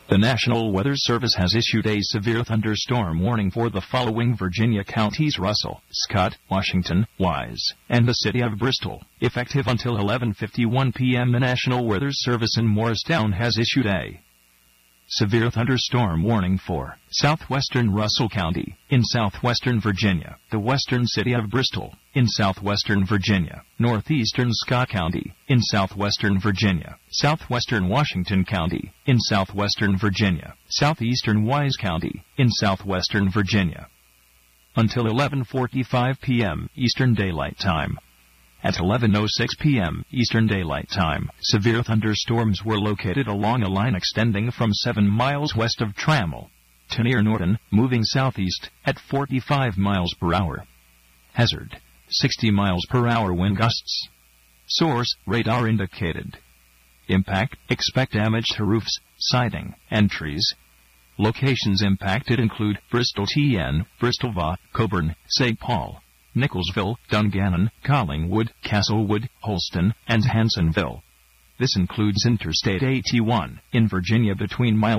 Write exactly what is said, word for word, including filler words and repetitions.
The National Weather Service has issued a severe thunderstorm warning for the following Virginia counties: Russell, Scott, Washington, Wise, and the city of Bristol. Effective until eleven fifty-one p.m., the National Weather Service in Morristown has issued a severe thunderstorm warning for southwestern Russell County in southwestern Virginia, the western city of Bristol in southwestern Virginia, northeastern Scott County in southwestern Virginia, southwestern Washington County in southwestern Virginia, southeastern Wise County in southwestern Virginia. Until eleven forty-five p.m. Eastern Daylight Time. At eleven oh six p.m. Eastern Daylight Time, severe thunderstorms were located along a line extending from seven miles west of Trammell to near Norton, moving southeast at forty-five miles per hour. Hazard: sixty miles per hour wind gusts. Source: radar indicated. Impact: expect damage to roofs, siding, and trees. Locations impacted include Bristol T N, Bristol V A, Coburn, Saint Paul, Nicholsville, Dungannon, Collingwood, Castlewood, Holston, and Hansonville. This includes Interstate eighty-one in Virginia between miles